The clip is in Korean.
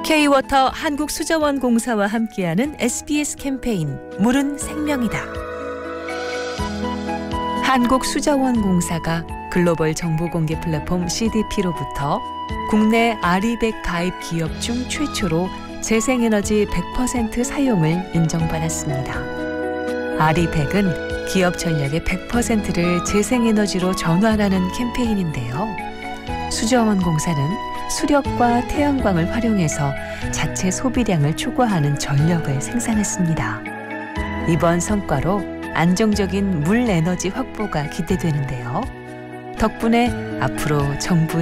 K-워터 한국수자원공사와 함께하는 SBS 캠페인 물은 생명이다. 한국수자원공사가 글로벌 정보공개 플랫폼 CDP로부터 국내 아리백 가입 기업 중 최초로 재생에너지 100% 사용을 인정받았습니다. 아리백은 기업 전략의 100%를 재생에너지로 전환하는 캠페인인데요. 수자원공사는 수력과 태양광을 활용해서 자체 소비량을 초과하는 전력을 생산했습니다. 이번 성과로 안정적인 물 에너지 확보가 기대되는데요. 덕분에 앞으로 정부